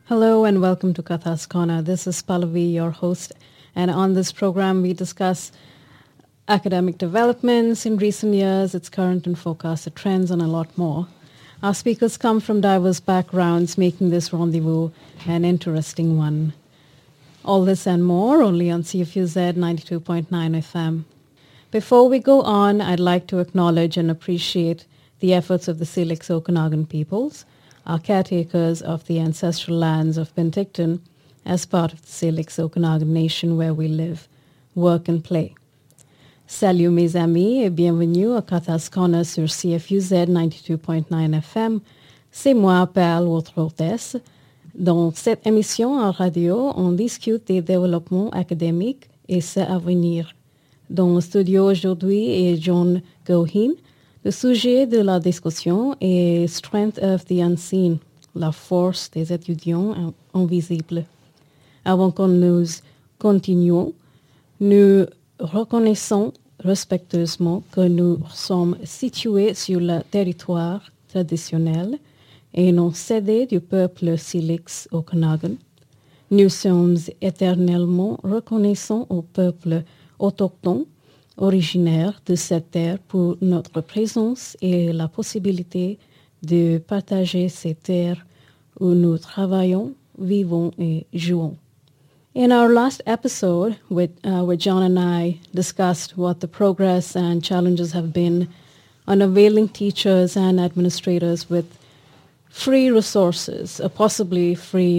Hello and welcome to Katha's Corner. This is Pallavi, your host, and on this program we discuss academic developments in recent years, its current and forecasted trends, and a lot more. Our speakers come from diverse backgrounds, making this rendezvous an interesting one. All this and more only on CFUZ 92.9 FM. Before we go on, I'd like to acknowledge and appreciate the efforts of the Silix Okanagan peoples, are caretakers of the ancestral lands of Penticton as part of the Silix Okanagan Nation where we live, work and play. Salut mes amis et bienvenue à Katha's Corner sur CFUZ 92.9 FM. C'est moi, Pearl, votre hôtesse. Dans cette émission en radio, on discute des développements académiques et ceux à venir. Dans le studio aujourd'hui est John Gohin. Le sujet de la discussion est Strength of the Unseen, la force des étudiants invisibles. Avant que nous continuions, nous reconnaissons respectueusement que nous sommes situés sur le territoire traditionnel et non cédé du peuple Silix Okanagan. Nous sommes éternellement reconnaissants au peuple autochtone originaire de cette terre pour notre présence et la possibilité de partager ces terres où nous travaillons, vivons et jouons. In our last episode, where John and I discussed what the progress and challenges have been on availing teachers and administrators with free resources, potentially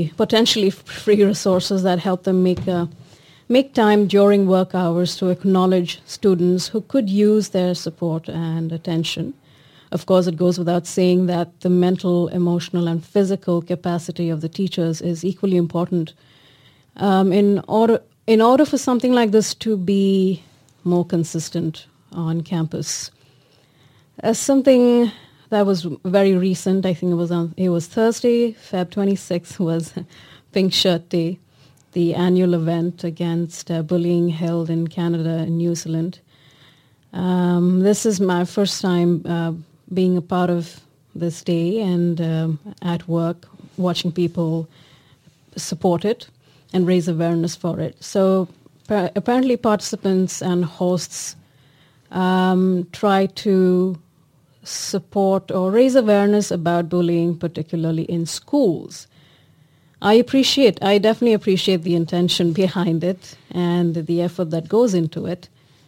free resources that help them make time during work hours to acknowledge students who could use their support and attention. Of course, it goes without saying that the mental, emotional, and physical capacity of the teachers is equally important in order for something like this to be more consistent on campus. Something that was very recent, I think it was Thursday, Feb 26th, was Pink Shirt Day, the annual event against bullying held in Canada and New Zealand. This is my first time being a part of this day and at work watching people support it and raise awareness for it. So apparently participants and hosts try to support or raise awareness about bullying, particularly in schools. I definitely appreciate the intention behind it and the effort that goes into it.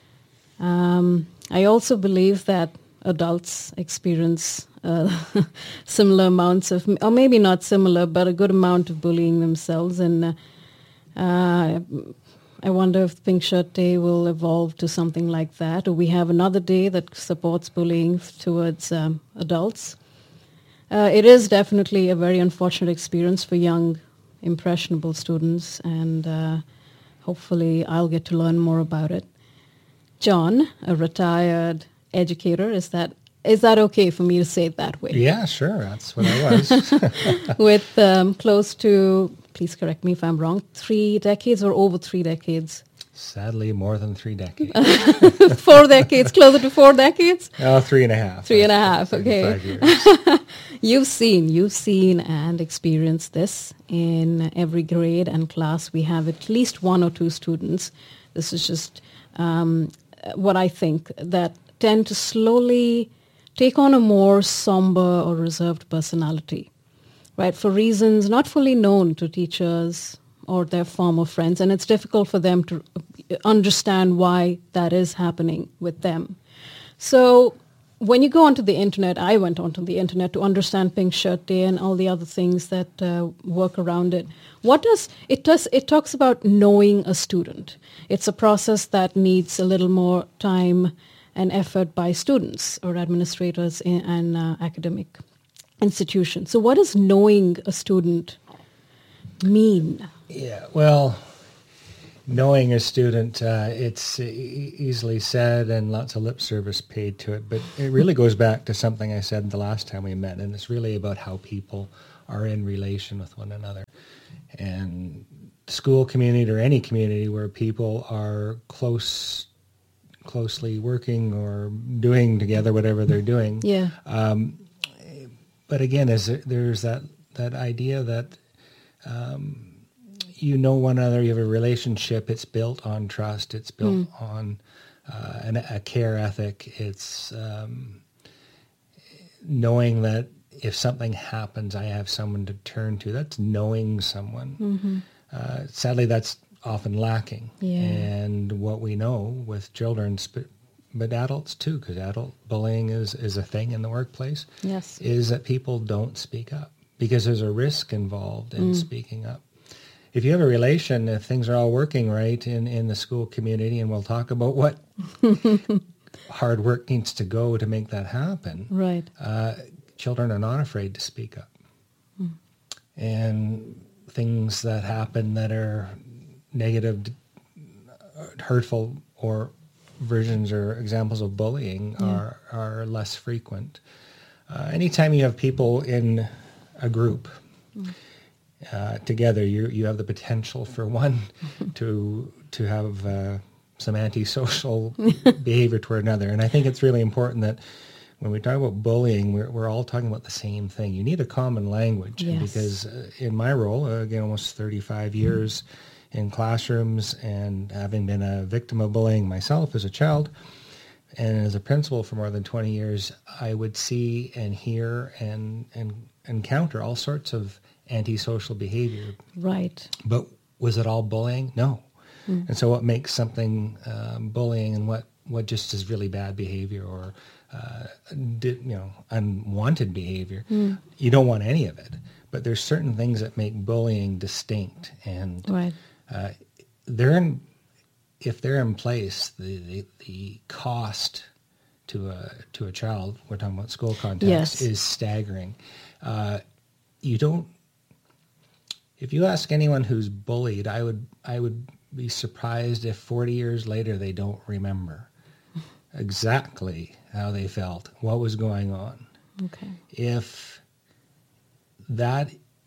I also believe that adults experience similar amounts of, or maybe not similar, but a good amount of bullying themselves. And I wonder if Pink Shirt Day will evolve to something like that, or we have another day that supports bullying towards adults. It is definitely a very unfortunate experience for young, impressionable students, and hopefully I'll get to learn more about it. John, a retired educator, is that okay for me to say it that way? Yeah, sure. That's what I was. With close to, please correct me if I'm wrong, 3 decades or over 3 decades? Sadly, more than 3 decades. 4 decades, closer to 4 decades? Oh, 3.5. 3.5, okay. 5 years. You've seen and experienced this in every grade and class. We have at least 1 or 2 students. This is just what I think, that tend to slowly take on a more somber or reserved personality, right? For reasons not fully known to teachers or their former friends, and it's difficult for them to understand why that is happening with them. So when you go onto the internet, I went onto the internet to understand Pink Shirt Day and all the other things that work around it. It talks about knowing a student. It's a process that needs a little more time and effort by students or administrators in an academic institution. So what does knowing a student mean? Yeah, well, knowing a student, it's easily said and lots of lip service paid to it, but it really goes back to something I said the last time we met, and it's really about how people are in relation with one another. And school community or any community where people are closely working or doing together whatever they're doing. Yeah. But again, there's that idea that you know one another, you have a relationship, it's built on trust, it's built on a care ethic, it's knowing that if something happens, I have someone to turn to. That's knowing someone. Sadly, that's often lacking. Yeah. And what we know with children, but adults too, because adult bullying is a thing in the workplace, Yes. is that people don't speak up because there's a risk involved in speaking up. If you have a relation, if things are all working right in the school community, and we'll talk about what hard work needs to go to make that happen, Right. children are not afraid to speak up. And things that happen that are negative, hurtful, or versions or examples of bullying are less frequent. Anytime you have people in a group together, you have the potential for one to have some antisocial behavior toward another. And I think it's really important that when we talk about bullying, we're all talking about the same thing. You need a common language. Yes. Because in my role, again, almost 35 years in classrooms, and having been a victim of bullying myself as a child, and as a principal for more than 20 years, I would see and hear and encounter all sorts of antisocial behavior. Right. But was it all bullying? No. And so what makes something bullying, and what just is really bad behavior or unwanted behavior? You don't want any of it. But there's certain things that make bullying distinct, and Right. if they're in place, the cost to a child, we're talking about school context, Yes. is staggering. If you ask anyone who's bullied, I would be surprised if 40 years later they don't remember exactly how they felt, what was going on. Okay. If that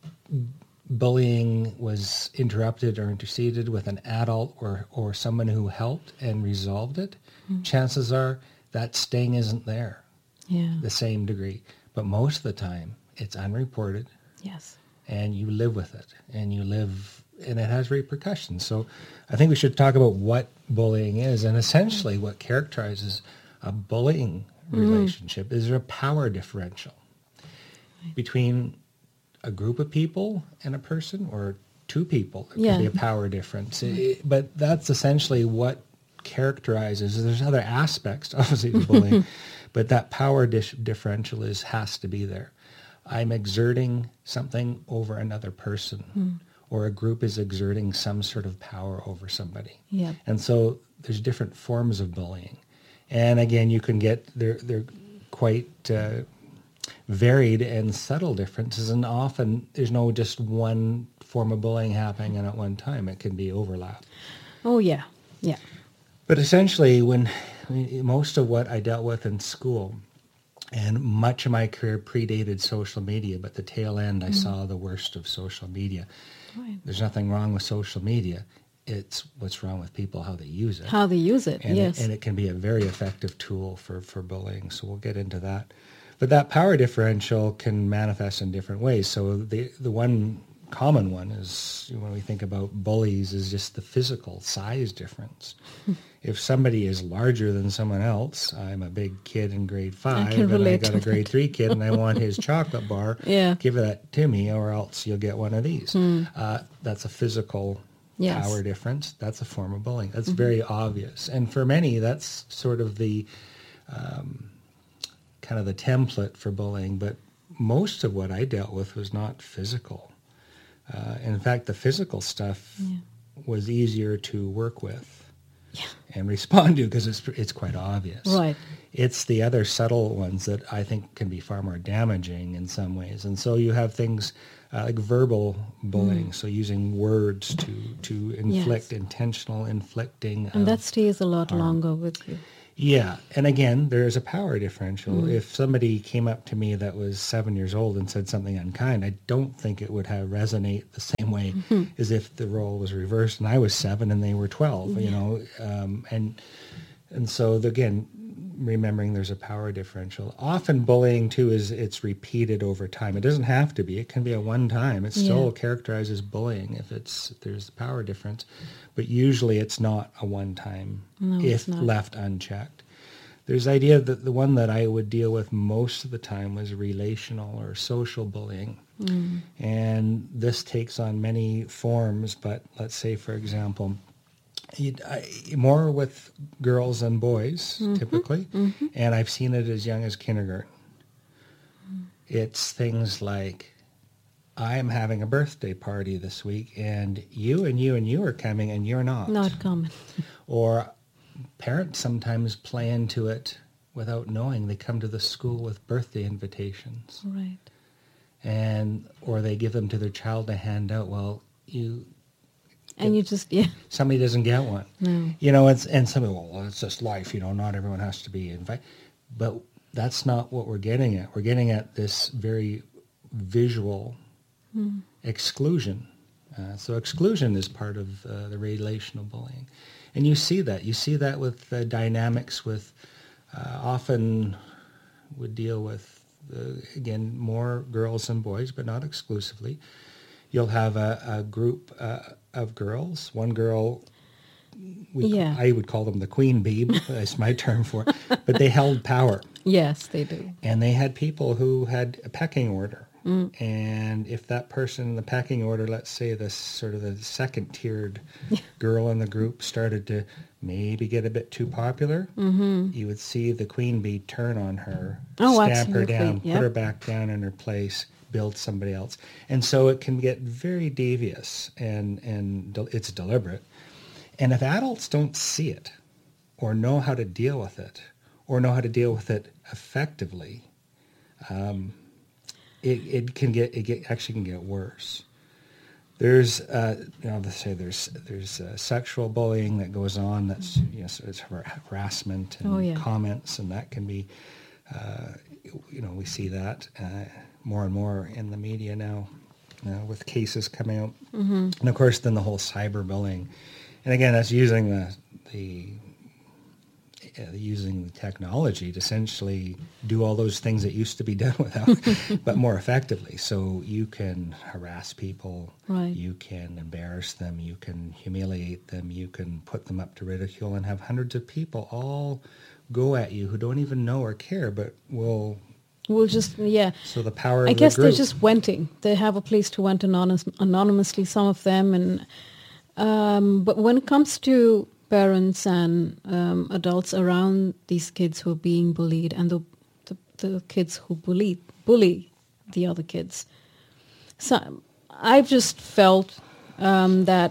bullying was interrupted or interceded with an adult or someone who helped and resolved it, chances are that sting isn't there Yeah. the same degree. But most of the time, it's unreported, Yes. and you live with it, and it has repercussions. So I think we should talk about what bullying is, and essentially what characterizes a bullying relationship is there a power differential between a group of people and a person, or two people. It Yeah. could be a power difference. But that's essentially what characterizes. There's other aspects, obviously, to bullying, but that power differential has to be there. I'm exerting something over another person, or a group is exerting some sort of power over somebody. Yeah. And so there's different forms of bullying. And again, you can get, they're quite varied and subtle differences, and often there's no just one form of bullying happening at one time. It can be overlap. Oh, yeah. Yeah. But essentially, most of what I dealt with in school, and much of my career predated social media, but the tail end I saw the worst of social media. Right. There's nothing wrong with social media. It's what's wrong with people, how they use it. How they use it. And Yes. it can be a very effective tool for bullying. So we'll get into that. But that power differential can manifest in different ways. So the one common one is, when we think about bullies, is just the physical size difference. If somebody is larger than someone else, I'm a big kid in grade 5, can and I relate got to a grade 3 kid, and I want his chocolate bar, Yeah. give that to me, or else you'll get one of these. That's a physical Yes. power difference. That's a form of bullying. That's very obvious. And for many, that's sort of the kind of the template for bullying. But most of what I dealt with was not physical. In fact, the physical stuff was easier to work with and respond to because it's quite obvious. Right. It's the other subtle ones that I think can be far more damaging in some ways. And so you have things like verbal bullying, so using words to inflict, intentional inflicting. And that stays a lot longer with you. Yeah. And again, there's a power differential. If somebody came up to me that was 7 years old and said something unkind, I don't think it would have resonate the same way as if the role was reversed and I was 7 and they were 12, you know. And so again, remembering there's a power differential. Often bullying too it's repeated over time. It doesn't have to be. It can be a one time. It's still characterized as bullying if there's the power difference. But usually it's not a one time if left unchecked. There's the idea that the one that I would deal with most of the time was relational or social bullying. And this takes on many forms, but let's say, for example, more with girls than boys, typically. And I've seen it as young as kindergarten. It's things like, I'm having a birthday party this week, and you and you and you are coming, and you're not. Not coming. Or parents sometimes play into it without knowing. They come to the school with birthday invitations. Right. Or they give them to their child to hand out. Well, somebody doesn't get one. No. And somebody, well, it's just life, not everyone has to be invited. But that's not what we're getting at. We're getting at this very visual exclusion. So exclusion is part of the relational bullying. And you see that. You see that with dynamics with, often would deal with, again, more girls than boys, but not exclusively. You'll have a group of girls. One girl, I would call them the queen bee. That's my term for it. But they held power. Yes, they do. And they had people who had a pecking order. And if that person in the pecking order, let's say the second-tiered girl in the group started to maybe get a bit too popular, you would see the queen bee turn on her, stamp her down, put her back down in her place, build somebody else. And so it can get very devious, and it's deliberate. And if adults don't see it or know how to deal with it or know how to deal with it effectively, it actually can get worse. There's let's say there's sexual bullying that goes on. That's it's harassment and comments, and that can be we see that more and more in the media now with cases coming out, and of course then the whole cyberbullying, and again that's using using the technology to essentially do all those things that used to be done without, but more effectively. So you can harass people, you can embarrass them, you can humiliate them, you can put them up to ridicule, and have hundreds of people all go at you who don't even know or care, but will just, So the power of I guess the group. they're just venting. They have a place to vent anonymously, some of them. And but when it comes to parents and adults around these kids who are being bullied, and the kids who bully the other kids, so I've just felt that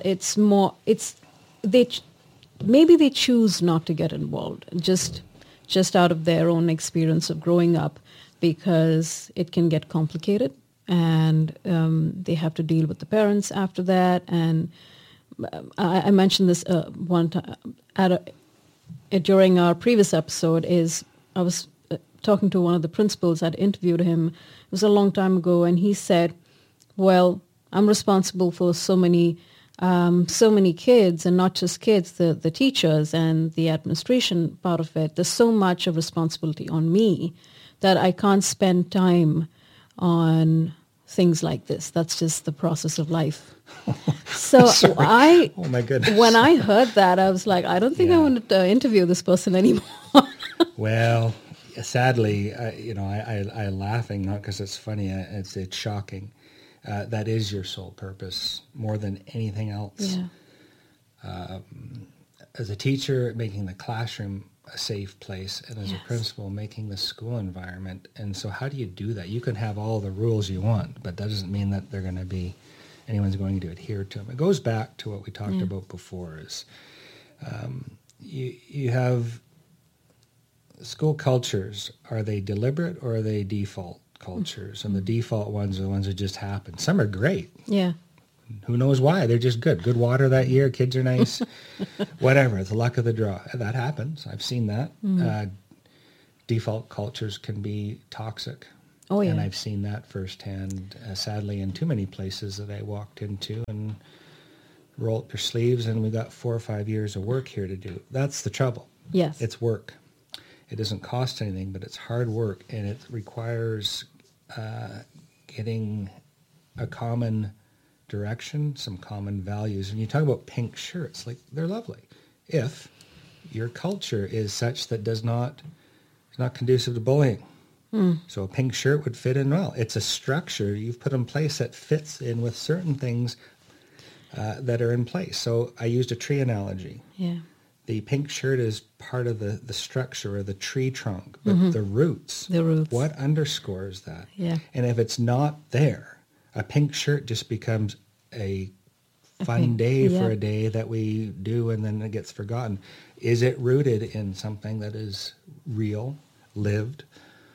maybe they choose not to get involved just out of their own experience of growing up, because it can get complicated, and they have to deal with the parents after that. And I mentioned this one time during our previous episode. I was talking to one of the principals. I'd interviewed him. It was a long time ago, and he said, "Well, I'm responsible for so many kids, and not just kids, the teachers and the administration part of it. There's so much of responsibility on me that I can't spend time on things like this. That's just the process of life." So oh my goodness. When I heard that, I was like, I don't think I want to interview this person anymore. Well, sadly, I laughing, not because it's funny, it's shocking. That is your sole purpose more than anything else. Yeah. As a teacher, making the classroom a safe place, and as a principal, making the school environment. And so how do you do that? You can have all the rules you want, but that doesn't mean that anyone's going to adhere to them. It goes back to what we talked about before, is you have school cultures. Are they deliberate or are they default cultures? And the default ones are the ones that just happen. Some are great. Yeah. Who knows why? They're just good. Good water that year. Kids are nice. Whatever. It's the luck of the draw. That happens. I've seen that. Default cultures can be toxic. Oh, yeah. And I've seen that firsthand, sadly, in too many places that I walked into, and roll up your sleeves, and we got 4 or 5 years of work here to do. That's the trouble. Yes. It's work. It doesn't cost anything, but it's hard work, and it requires getting a common direction, some common values. And you talk about pink shirts, like they're lovely. If your culture is such that is not conducive to bullying. So a pink shirt would fit in well. It's a structure you've put in place that fits in with certain things that are in place. So I used a tree analogy. Yeah. The pink shirt is part of the structure or the tree trunk, but the roots, what underscores that? Yeah. And if it's not there, a pink shirt just becomes a fun day for a day that we do and then it gets forgotten. Is it rooted in something that is real, lived?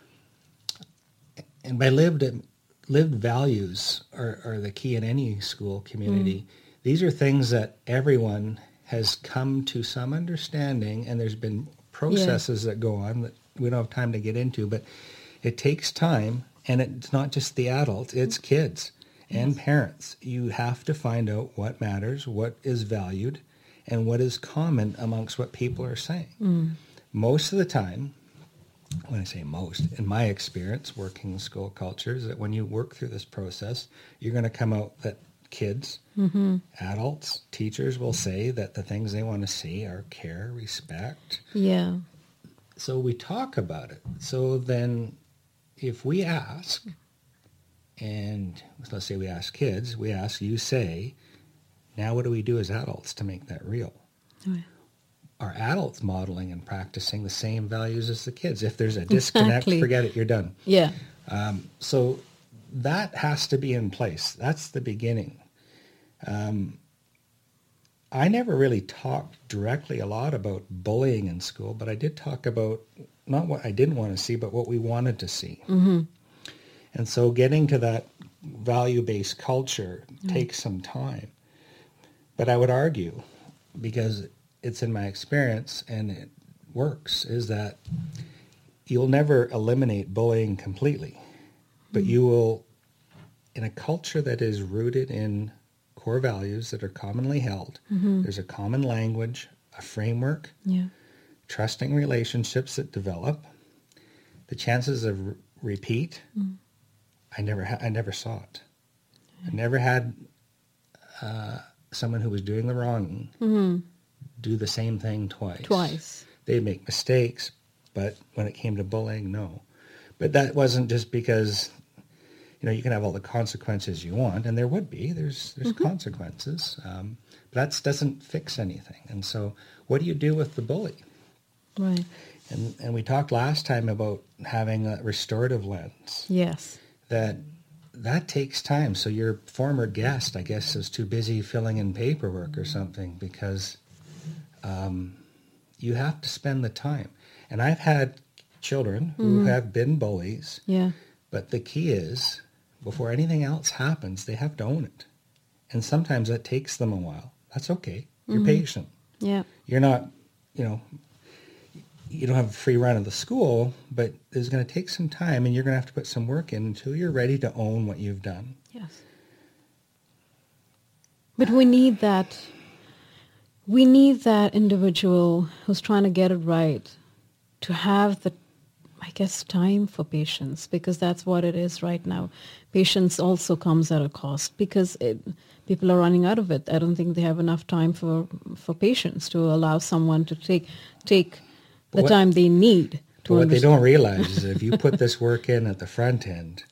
And by lived values are the key in any school community. These are things that everyone has come to some understanding, and there's been processes that go on that we don't have time to get into, but it takes time, and it's not just the adults, it's kids and parents. You have to find out what matters, what is valued, and what is common amongst what people are saying. Most of the time, when I say most, in my experience working in school culture, is that when you work through this process, you're going to come out that kids, adults, teachers will say that the things they want to see are care, respect. Yeah. So we talk about it. So then if we ask, and let's say we ask kids, we ask, you say, now what do we do as adults to make that real? Right. Are adults modeling and practicing the same values as the kids? If there's a disconnect, forget it, you're done. Yeah. So that has to be in place. That's the beginning. I never really talked directly a lot about bullying in school, but I did talk about not what I didn't want to see, but what we wanted to see. And so getting to that value-based culture takes some time. But I would argue, because it's in my experience and it works, is that you'll never eliminate bullying completely, but you will, in a culture that is rooted in core values that are commonly held, there's a common language, a framework, trusting relationships that develop, the chances of repeat, I never saw it. I never had someone who was doing the wrong do the same thing twice. They'd make mistakes, but when it came to bullying, no. But that wasn't just because, you can have all the consequences you want, and there would be. There's consequences. But that doesn't fix anything. And so what do you do with the bully? Right. And we talked last time about having a restorative lens. Yes. That takes time. So your former guest, I guess, is too busy filling in paperwork or something because you have to spend the time. And I've had children who have been bullies. Yeah. But the key is, before anything else happens, they have to own it. And sometimes that takes them a while. That's okay. You're patient. Yeah. You're not, you don't have a free run of the school, but it's going to take some time, and you're going to have to put some work in until you're ready to own what you've done. Yes. But we need that. We need that individual who's trying to get it right to have the, time for patience, because that's what it is right now. Patience also comes at a cost because people are running out of it. I don't think they have enough time for patience to allow someone to take the time they need to what understand. they don't realize is if you put this work in at the front end,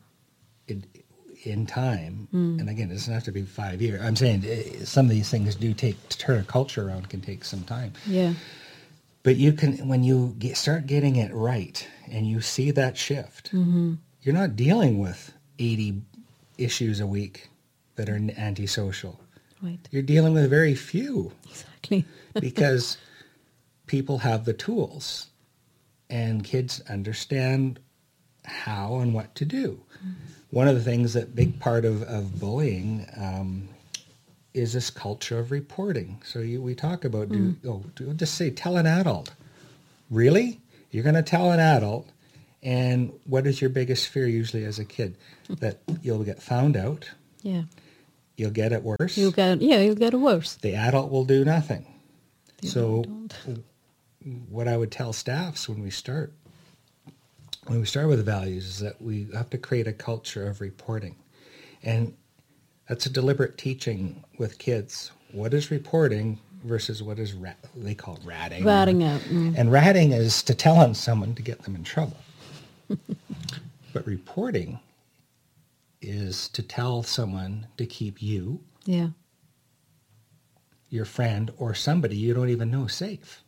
in time, and again, it doesn't have to be 5 years. I'm saying some of these things to turn a culture around can take some time. Yeah. But you can, when you start getting it right and you see that shift, you're not dealing with 80 issues a week that are antisocial. Right. You're dealing with very few. Exactly. Because people have the tools and kids understand how and what to do. One of the things that big part of bullying is this culture of reporting. So we talk about, just say, tell an adult. Really? You're going to tell an adult, and what is your biggest fear usually as a kid? That you'll get found out. Yeah. You'll get it worse. You'll get it worse. The adult will do nothing. So what I would tell staffs when we start with values is that we have to create a culture of reporting. And that's a deliberate teaching with kids. What is reporting versus what is they call it ratting. Ratting out. And ratting is to tell on someone to get them in trouble. But reporting is to tell someone to keep you, your friend, or somebody you don't even know safe.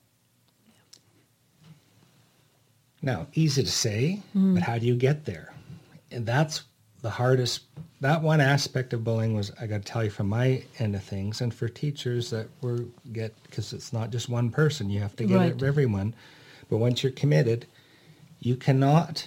Now, easy to say, but how do you get there? And that's the hardest. That one aspect of bullying was, I got to tell you from my end of things, and for teachers that because it's not just one person, you have to get it for everyone. But once you're committed, you cannot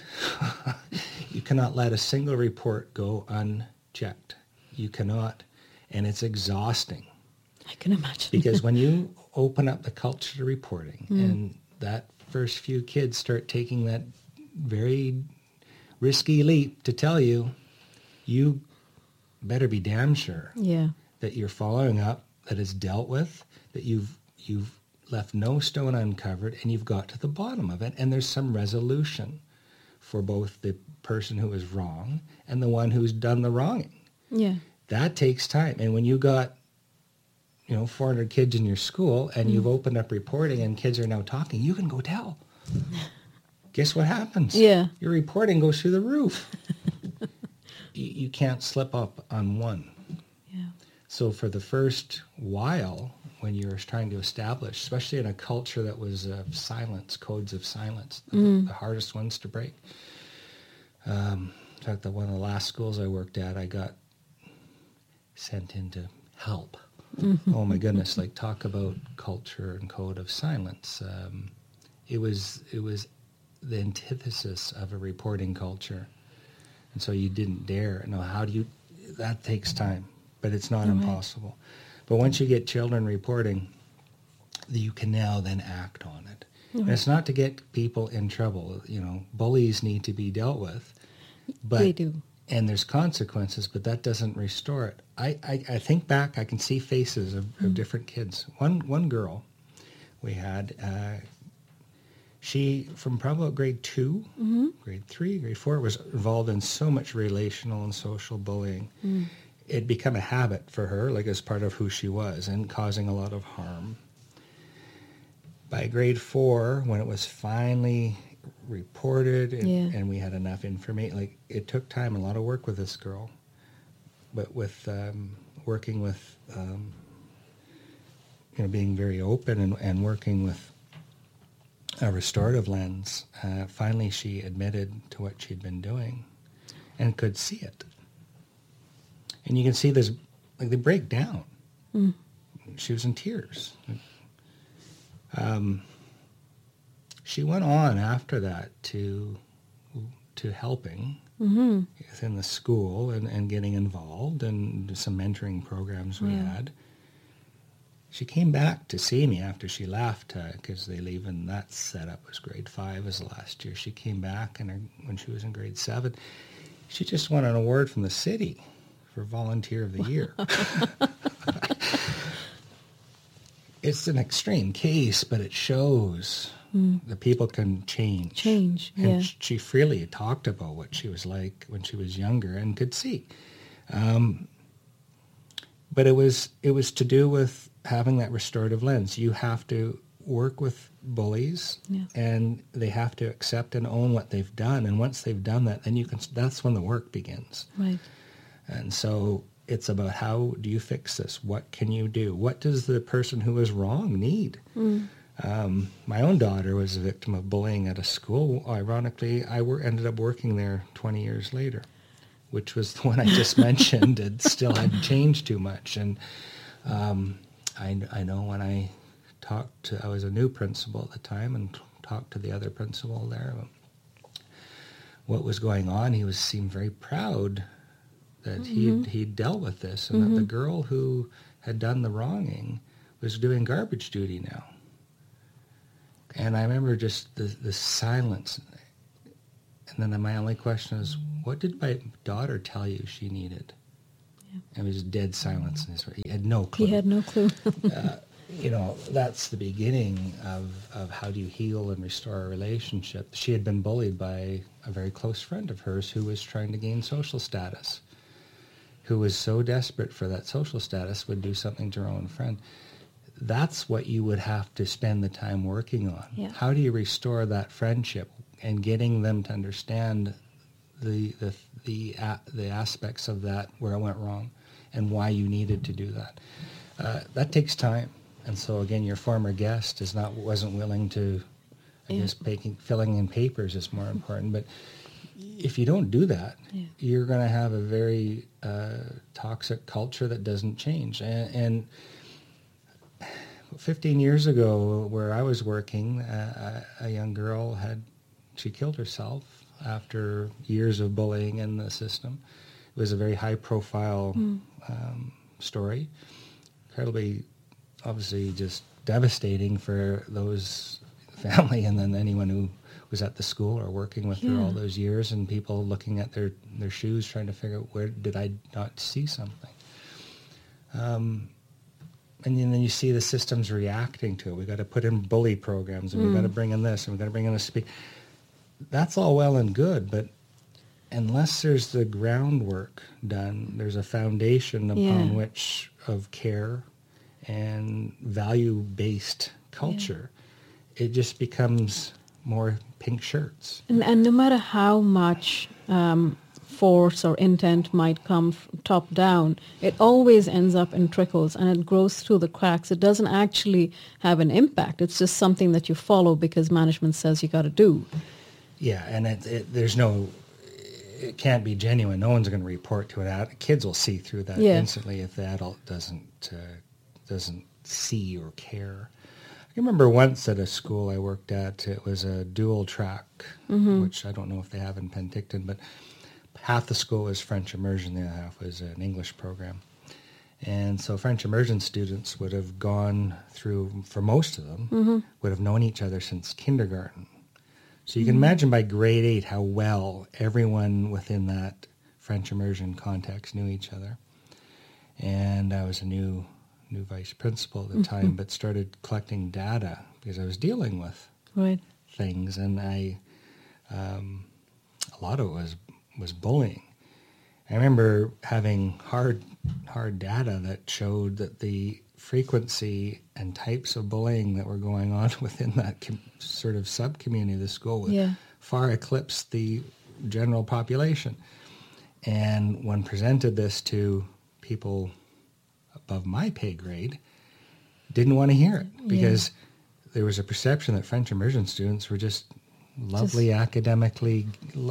let a single report go unchecked. You cannot, and it's exhausting. I can imagine. Because when you open up the culture to reporting, and that first few kids start taking that very risky leap to tell you, you better be damn sure that you're following up, that it's dealt with, that you've left no stone uncovered, and you've got to the bottom of it, and there's some resolution for both the person who is wrong and the one who's done the wronging. Yeah. That takes time. And when you got 400 kids in your school and you've opened up reporting and kids are now talking, you can go tell. Guess what happens? Yeah. Your reporting goes through the roof. You can't slip up on one. Yeah. So for the first while, when you're trying to establish, especially in a culture that was of silence, codes of silence, the hardest ones to break. In fact, one of the last schools I worked at, I got sent in to help. Oh my goodness! Like, talk about culture and code of silence. It was the antithesis of a reporting culture, and so you didn't dare. No, how do you? That takes time, but it's not impossible. But once you get children reporting, you can now then act on it. And it's not to get people in trouble. Bullies need to be dealt with, but They do. And there's consequences, but that doesn't restore it. I think back, I can see faces of different kids. One girl we had, she, from probably grade 2, grade 3, grade 4, was involved in so much relational and social bullying. It became a habit for her, like as part of who she was, and causing a lot of harm. By grade 4, when it was finally reported and we had enough information, like, it took time, a lot of work with this girl, but with working with being very open and working with a restorative lens, finally she admitted to what she'd been doing and could see it. And you can see this, like, they break down. She was in tears. She went on after that to helping within the school and getting involved and some mentoring programs we had. She came back to see me after she left because they leave, and that setup was grade 5 as the last year. She came back, and when she was in grade 7, she just won an award from the city for Volunteer of the Year. It's an extreme case, but it shows that people can change. And she freely talked about what she was like when she was younger and could see. But it was to do with having that restorative lens. You have to work with bullies, and they have to accept and own what they've done. And once they've done that, then that's when the work begins. Right. And so it's about, how do you fix this? What can you do? What does the person who is wrong need? My own daughter was a victim of bullying at a school. Ironically, I ended up working there 20 years later, which was the one I just mentioned. It still hadn't changed too much. And I know when I I was a new principal at the time, and talked to the other principal there, what was going on. He seemed very proud that he'd dealt with this, and that the girl who had done the wronging was doing garbage duty now. And I remember just the silence. And then my only question is, what did my daughter tell you she needed? Yeah. It was dead silence in his. He had no clue. He had no clue. that's the beginning of how do you heal and restore a relationship. She had been bullied by a very close friend of hers who was trying to gain social status, who was so desperate for that social status would do something to her own friend. That's what you would have to spend the time working on. Yeah. How do you restore that friendship and getting them to understand the aspects of that where it went wrong and why you needed to do that. That takes time. And so again, your former guest wasn't willing to, I guess, filling in papers is more important. But if you don't do that, you're going to have a very toxic culture that doesn't change. And 15 years ago, where I was working, a young girl she killed herself after years of bullying in the system. It was a very high-profile story. Incredibly, obviously, just devastating for those family and then anyone who was at the school or working with her all those years, and people looking at their shoes trying to figure out, where did I not see something? And then you see the systems reacting to it. We've got to put in bully programs, and we've got to bring in this, and we've got to bring in a speak. That's all well and good, but unless there's the groundwork done, there's a foundation upon which of care and value-based culture, it just becomes more pink shirts. And no matter how much force or intent might come top down, it always ends up in trickles and it grows through the cracks. It doesn't actually have an impact. It's just something that you follow because management says you got to do. Yeah, and it can't be genuine. No one's going to report to it. Kids will see through that instantly if the adult doesn't see or care. I remember once at a school I worked at, it was a dual track, which I don't know if they have in Penticton, but half the school was French immersion, the other half was an English program. And so French immersion students would have gone through, for most of them, would have known each other since kindergarten. So you can imagine by grade 8 how well everyone within that French immersion context knew each other. And I was a new vice principal at the time, but started collecting data because I was dealing with things, and a lot of it was bullying. I remember having hard data that showed that the frequency and types of bullying that were going on within that sort of sub-community of the school far eclipsed the general population. And when presented this to people above my pay grade, didn't want to hear it because there was a perception that French immersion students were just lovely academically,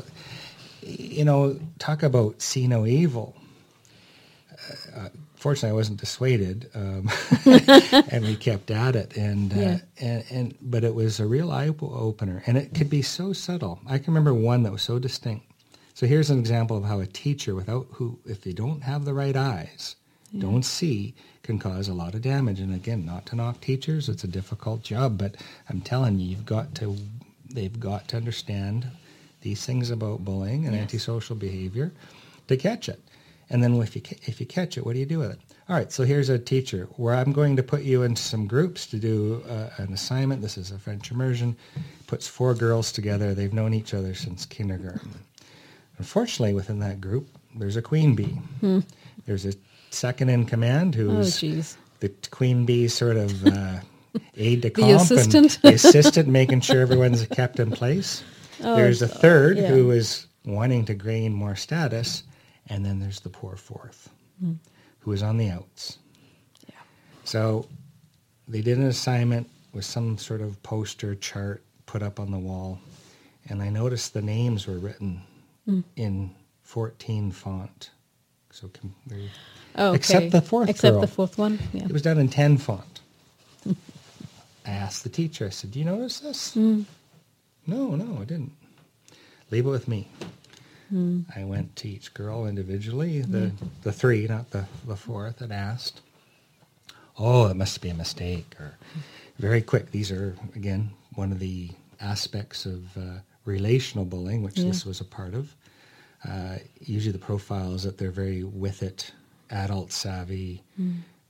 talk about see no evil. Fortunately, I wasn't dissuaded, and we kept at it. But it was a real eye opener, and it could be so subtle. I can remember one that was so distinct. So here's an example of how a teacher, if they don't have the right eyes, don't see, can cause a lot of damage. And again, not to knock teachers, it's a difficult job, but I'm telling you, they've got to understand these things about bullying and antisocial behavior to catch it. And then if you catch it, what do you do with it? All right, so here's a teacher where I'm going to put you into some groups to do an assignment. This is a French immersion. Puts 4 girls together. They've known each other since kindergarten. Unfortunately, within that group, there's a queen bee. There's a second in command who's the queen bee sort of aide de camp. The assistant? And the assistant making sure everyone's kept in place. There's a third who is wanting to gain more status. And then there's the poor fourth, who is on the outs. Yeah. So they did an assignment with some sort of poster chart put up on the wall, and I noticed the names were written in 14 font. So except the fourth Except girl. the fourth one? Yeah. It was done in 10 font. I asked the teacher, I said, do you notice this? No, I didn't. Leave it with me. I went to each girl individually, the 3, not the 4th, and asked, it must be a mistake, or very quick. These are, again, one of the aspects of relational bullying, which this was a part of. Usually the profile is that they're very with it, adult savvy,